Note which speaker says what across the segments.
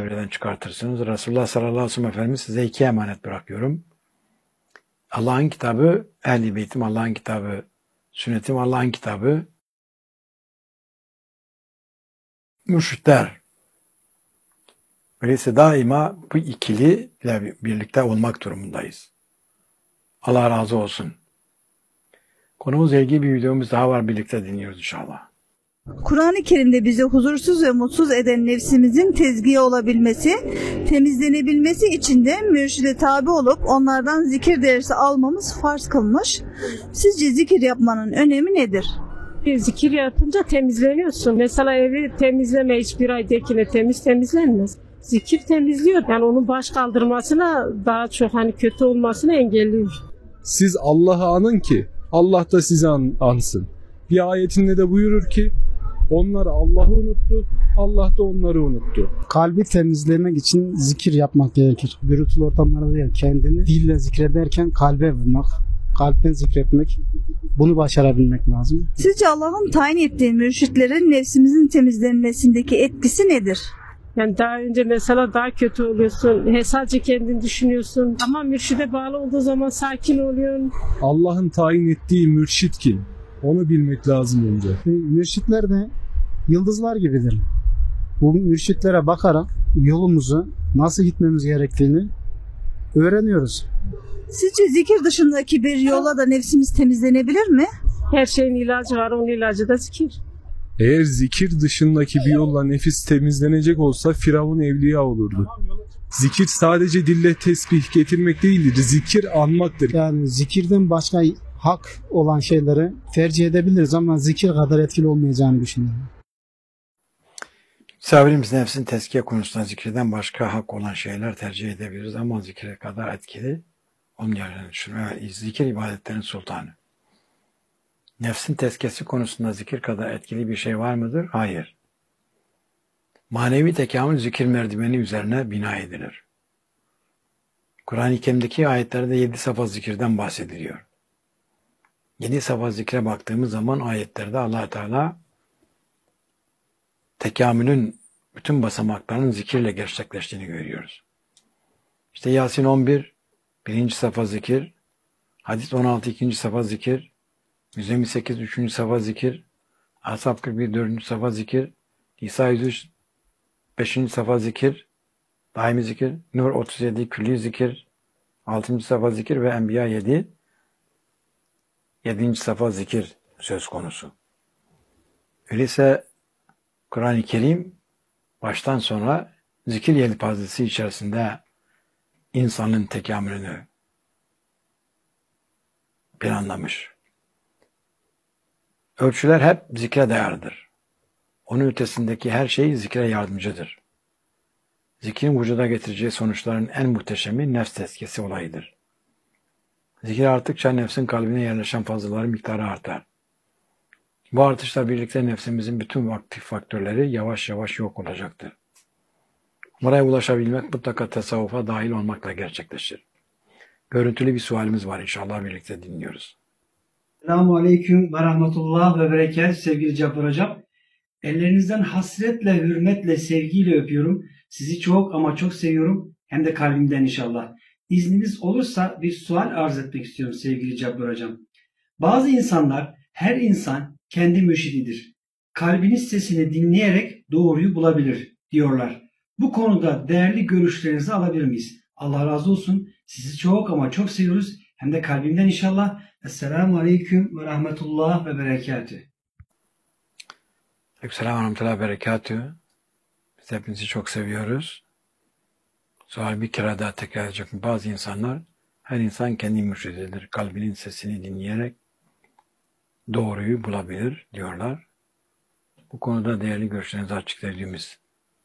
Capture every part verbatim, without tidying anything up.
Speaker 1: devreden çıkartırsınız. Resulullah sallallahu aleyhi ve sellem Efendimiz size iki emanet bırakıyorum. Allah'ın kitabı, Ehl-i Beytim Allah'ın kitabı, sünnetim Allah'ın kitabı, mürşitler. Öyleyse daima bu ikili ile birlikte olmak durumundayız. Allah razı olsun. Konumuzla ilgili bir videomuz daha var, birlikte dinliyoruz inşallah.
Speaker 2: Kur'an-ı Kerim'de bizi huzursuz ve mutsuz eden nefsimizin tezkiye olabilmesi, temizlenebilmesi için de mürşide tabi olup onlardan zikir dersi almamız farz kılmış. Sizce zikir yapmanın önemi nedir?
Speaker 3: Bir zikir yapınca temizleniyorsun. Mesela evi temizleme, hiçbir aydakine temiz temizlenmez. Zikir temizliyor. Yani onun baş kaldırmasına, daha çok hani kötü olmasını engelliyor.
Speaker 4: Siz Allah'ı anın ki Allah da sizi an, ansın. Bir ayetinde de buyurur ki onlar Allah'ı unuttu, Allah da onları unuttu.
Speaker 5: Kalbi temizlemek için zikir yapmak gerekir. Gürültülü ortamlarda değil, kendini dille zikrederken kalbe vurmak, kalpten zikretmek, bunu başarabilmek lazım.
Speaker 2: Sizce Allah'ın tayin ettiği mürşitlerin nefsimizin temizlenmesindeki etkisi nedir?
Speaker 3: Yani daha önce mesela daha kötü oluyorsun. Sadece kendini düşünüyorsun. Ama mürşide bağlı olduğu zaman sakin oluyorsun.
Speaker 4: Allah'ın tayin ettiği mürşit kim? Onu bilmek lazım önce.
Speaker 5: Mürşitler de yıldızlar gibidir. Bu mürşitlere bakarak yolumuzu nasıl gitmemiz gerektiğini öğreniyoruz.
Speaker 2: Sizce zikir dışındaki bir yolla da nefsimiz temizlenebilir mi?
Speaker 3: Her şeyin ilacı var, onun ilacı da zikir.
Speaker 4: Eğer zikir dışındaki bir yolla nefis temizlenecek olsa Firavun evliya olurdu. Zikir sadece dille tesbih getirmek değildir, zikir anmaktır.
Speaker 5: Yani zikirden başka hak olan şeyleri tercih edebiliriz ama zikir kadar etkili olmayacağını düşünüyorum.
Speaker 1: Misafirimiz nefsin tezkiye konusunda zikirden başka hak olan şeyler tercih edebiliriz ama zikre kadar etkili olmayacağını düşünüyorum. Evet, zikir ibadetlerin sultanı. Nefsin tezkiyesi konusunda zikir kadar etkili bir şey var mıdır? Hayır. Manevi tekamül zikir merdiveni üzerine bina edilir. Kur'an-ı Kerim'deki ayetlerde yedi safa zikirden bahsediliyor. Yedi safa zikre baktığımız zaman ayetlerde Allah Teala tekamülün bütün basamaklarının zikirle gerçekleştiğini görüyoruz. İşte Yasin on bir, birinci safa zikir, Hadis on altı, ikinci safa zikir, yüz yirmi sekiz, üçüncü safa zikir, Ashab kırk bir, dördüncü safa zikir, İsa yüz üç, beşinci safa zikir, daimi zikir, Nur otuz yedi, külli zikir, altıncı safa zikir ve Enbiya yedi, yedinci safa zikir söz konusu. Öyleyse Kur'an-ı Kerim baştan sona zikir yelpazesi içerisinde insanın tekamülünü planlamış. Ölçüler hep zikre dayalıdır. Onun ötesindeki her şey zikre yardımcıdır. Zikrin vücuda getireceği sonuçların en muhteşemi nefs tezkiyesi olayıdır. Zikir arttıkça nefsin kalbine yerleşen fazlaların miktarı artar. Bu artışla birlikte nefsimizin bütün aktif faktörleri yavaş yavaş yok olacaktır. Buraya ulaşabilmek mutlaka tasavvufa dahil olmakla gerçekleşir. Görüntülü bir sualimiz var, inşallah birlikte dinliyoruz.
Speaker 6: Selamun Aleyküm ve Rahmetullah ve Berekat sevgili Cabbar Hocam. Ellerinizden hasretle, hürmetle, sevgiyle öpüyorum. Sizi çok ama çok seviyorum. Hem de kalbimden inşallah. İzniniz olursa bir sual arz etmek istiyorum sevgili Cabbar Hocam. Bazı insanlar, her insan kendi mürşididir. Kalbiniz sesini dinleyerek doğruyu bulabilir diyorlar. Bu konuda değerli görüşlerinizi alabilir miyiz? Allah razı olsun. Sizi çok ama çok seviyoruz. Hem de kalbimden inşallah. Esselamu Aleyküm ve Rahmetullah ve Berekatühü.
Speaker 1: Aleykümselam ve Rahmetullah ve Berekatühü. Biz hepinizi çok seviyoruz. Sual bir kere daha tekrar edecek. Bazı insanlar, her insan kendi mürşididir. Kalbinin sesini dinleyerek doğruyu bulabilir diyorlar. Bu konuda değerli görüşlerinizi açıklayabiliriz.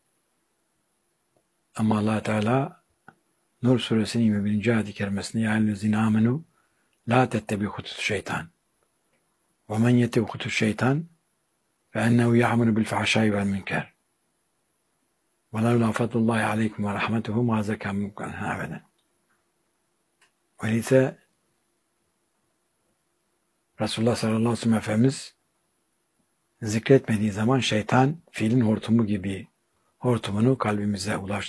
Speaker 1: Ama Allah Teala Nur suresinin yirmi birinci ayet-i kerimesinde ya ellezine amenu la tettebi hutus şeytan ve men yetebi hutus şeytan fe ennehu ya'muru bil fahşai vel münker ve la lafatullahi aleykum ve rahmetuhu ma zeka minkum abeden. Öyleyse Resulullah sallallahu aleyhi ve sellem Efendimiz zikretmediği zaman şeytan filin hortumu gibi hortumunu kalbimize ulaştırır.